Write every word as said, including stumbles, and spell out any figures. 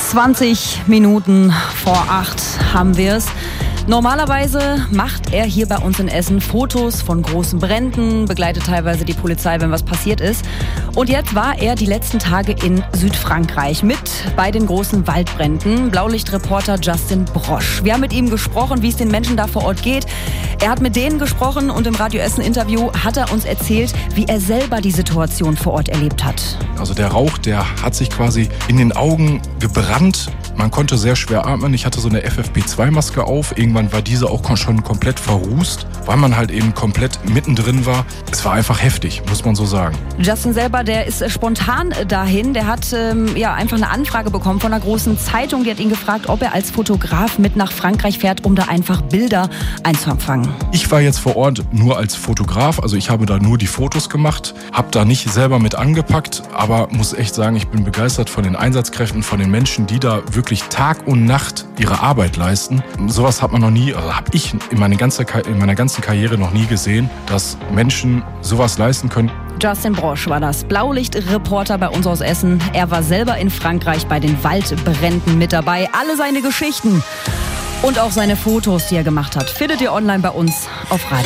zwanzig Minuten vor acht haben wir es. Normalerweise macht er hier bei uns in Essen Fotos von großen Bränden, begleitet teilweise die Polizei, wenn was passiert ist. Und jetzt war er die letzten Tage in Südfrankreich mit bei den großen Waldbränden. Blaulichtreporter Justin Brosch. Wir haben mit ihm gesprochen, wie es den Menschen da vor Ort geht. Er hat mit denen gesprochen und im Radio Essen Interview hat er uns erzählt, wie er selber die Situation vor Ort erlebt hat. Also der Rauch, der hat sich quasi in den Augen gebrannt. Man konnte sehr schwer atmen. Ich hatte so eine F F P zwei Maske auf. Irgendwann war diese auch schon komplett verrußt, weil man halt eben komplett mittendrin war. Es war einfach heftig, muss man so sagen. Justin selber, der ist spontan dahin. Der hat ähm, ja einfach eine Anfrage bekommen von einer großen Zeitung. Die hat ihn gefragt, ob er als Fotograf mit nach Frankreich fährt, um da einfach Bilder einzufangen. Ich war jetzt vor Ort nur als Fotograf. Also ich habe da nur die Fotos gemacht, habe da nicht selber mit angepackt. Aber muss echt sagen, ich bin begeistert von den Einsatzkräften, von den Menschen, die da wirklich Tag und Nacht ihre Arbeit leisten. Sowas hat man noch nie, also habe ich in meiner, ganzen, in meiner ganzen Karriere noch nie gesehen, dass Menschen sowas leisten können. Justin Brosch war das, Blaulichtreporter bei uns aus Essen. Er war selber in Frankreich bei den Waldbränden mit dabei. Alle seine Geschichten und auch seine Fotos, die er gemacht hat, findet ihr online bei uns auf Radio.